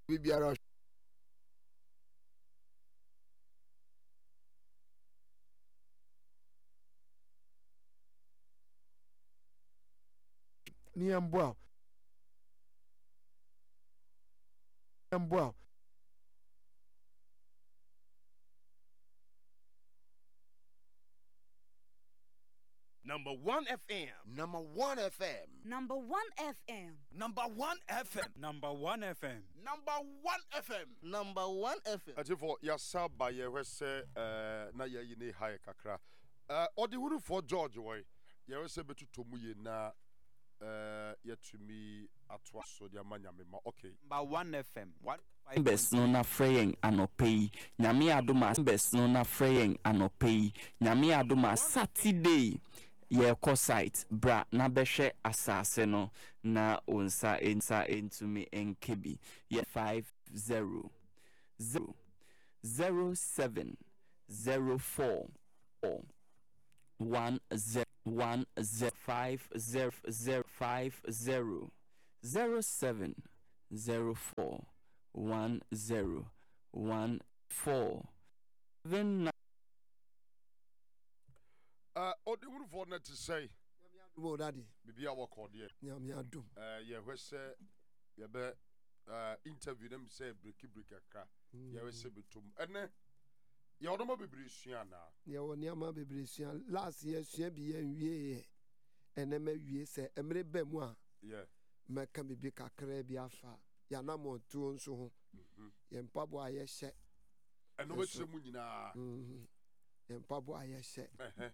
bibiara niamboa Number 1 FM. Number 1 FM. Number 1 FM. Number 1 FM. Number 1 FM. Number 1 FM. Number 1 FM. Ajifo yasaba ye wese na ye yine haye kakra. Odi huru for George way. Ye wese betuto mu ye na yetumi atwa so dia manyame ma. Okay. Number 1 FM. 1 Best no na fraying anope. Nyame adoma best no na fraying anope. Nyame adoma Saturday. Ye ko site bra na behwe asase no na onsa into me enkebi ye 50 07 04 10 50 07 04 1014 Odi huru for na to say. mo daddy Bibia work there. nyame adom Ye wese ye be interview them say break akra. Ye wese betum. Ene ye odoma bebiri sua na. ye woni ama bebre sua last year sua bi ye nwie ene ma wie se emre ba mu a Yeah. meka bibi kakra bi afa ya na mo tuo nso ho ye mpabo aye hye Eno wetre mu nyina. ye mpabo aye hye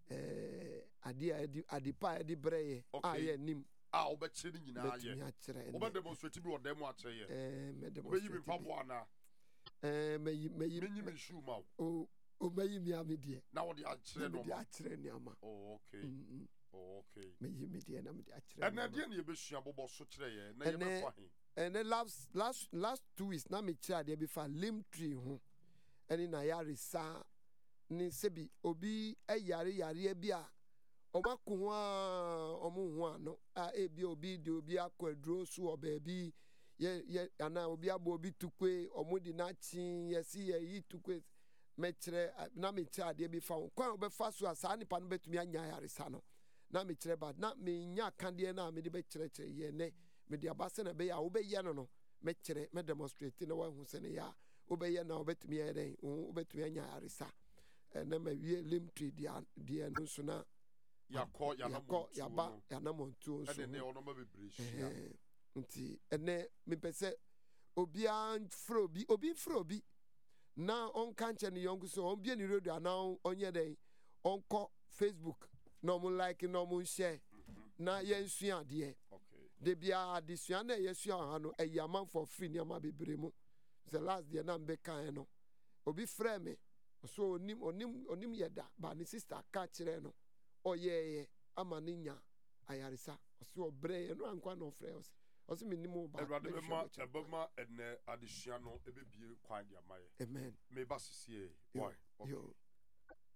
adipa edi breye aye nim Obeche ni nyina ye. Obe demonstrate bi odem a che ye. me Obeyi mi pabo ana. meyi Menyi me shoe ma. o meyi mi amedie Na wo de a chere no. me di akere ni ama Oh okay. Oh okay. meyi me die na me di akere And na ye be sua bobo so chere ye. Na ye be fa hin. and then last 2 weeks na me kira de be fa lim tree ho eni na yare sa ni sebi obi yare bi a omako ho a omo ho ano a ebi obi de obi akwadro so obabi ye ana obi abo obi tukwe omo di na chi yesi ye yi tukwe me kire na me kira de be fa kwan obefa so asa nipa no betumi anya yare sa no na me kire ba na me nya kande na me de be kire ye ne me de abase na be ya wo be ye no me kire me demonstrate na wa hu se ne ya wo be ye na wo betumi ye den wo betumi anya yare sa na ma wie lim tree dia no so na Yakọ ya na montu so ene ono ma bebre sua. nti ene me pese obi frobi na on kanche ne yongu so on bie ni radio na onye den onko Facebook na mo like na mo share na yensua de Okay. de bia adesua na yesua ha no eyaman for free ni ama bebre mu the last day na mbe kan no obi frɛ me so onim yeda ba ni sister ka kire no oyeye ama ne nya ayaresa so obre no ankwa no frɛ osi me nim ba Ebema ene adesua no ebebie kwan dia maye. amen Me ba sisie. Boy. Okay. yo